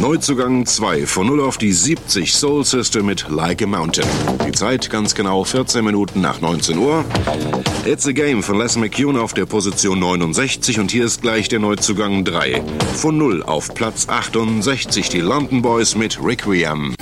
Neuzugang 2 von 0 auf die 70 Soul System mit Like a Mountain. Die Zeit ganz genau 14 Minuten nach 19 Uhr. It's a Game von Les McCune auf der Position 69 und hier ist gleich der Neuzugang 3. Von 0 auf Platz 68 die London Boys mit Requiem.